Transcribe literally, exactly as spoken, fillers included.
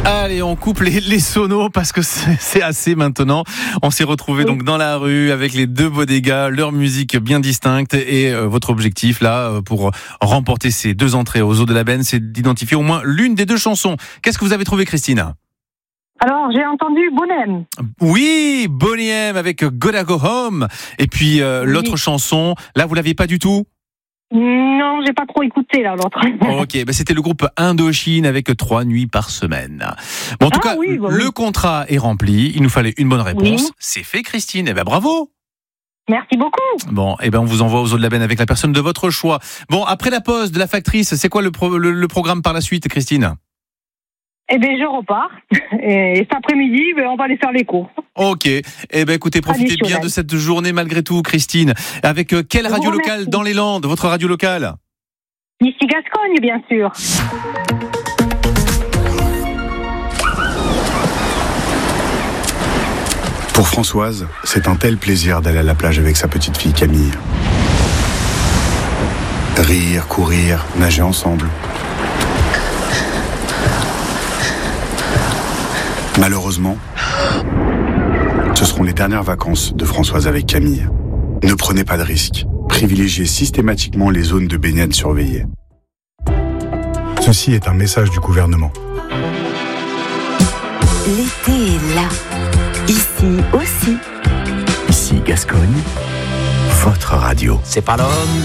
Allez, on coupe les, les sonos parce que c'est, c'est assez maintenant. On s'est retrouvés oui. donc dans la rue avec les deux Bodega, leur musique bien distincte et euh, votre objectif là euh, pour remporter ces deux entrées aux Eaux de la Benne, c'est d'identifier au moins l'une des deux chansons. Qu'est-ce que vous avez trouvé, Christine ? Alors, j'ai entendu Boney M. Oui, Boney M avec Gotta Go Home. Et puis euh, oui. l'autre chanson, là vous l'aviez pas du tout ? Non, j'ai pas trop écouté là l'autre. Ok, bah c'était le groupe Indochine avec trois nuits par semaine. Bon, en tout ah, cas, oui, bah, le oui. contrat est rempli. Il nous fallait une bonne réponse. Oui. C'est fait, Christine. Eh ben bravo. Merci beaucoup. Bon, eh ben on vous envoie aux Eaux de la Benne avec la personne de votre choix. Bon, après la pause de la factrice, c'est quoi le, pro- le, le programme par la suite, Christine ? Eh bien, je repars. Et cet après-midi, ben, on va aller faire les cours. Ok. Eh bien, écoutez, profitez bien de cette journée malgré tout, Christine. Avec euh, quelle radio locale dans les Landes ? Votre radio locale ? Ici Gascogne, bien sûr. Pour Françoise, c'est un tel plaisir d'aller à la plage avec sa petite fille Camille. Rire, courir, nager ensemble. Malheureusement, ce seront les dernières vacances de Françoise avec Camille. Ne prenez pas de risques. Privilégiez systématiquement les zones de baignade surveillées. Ceci est un message du gouvernement. L'été est là. Ici aussi. Ici Gascogne, votre radio. C'est pas l'homme